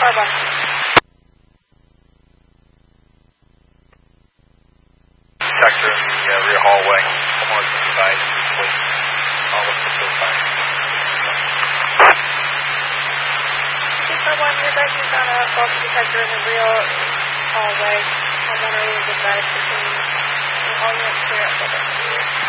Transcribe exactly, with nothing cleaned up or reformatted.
car one. Detector in the uh, rear hallway. Homeowner's been advised. Please. I'll look for the fire. two car one, your guys is on a faulty detector in the rear hallway. Homeowner was advised to continue all units clear up.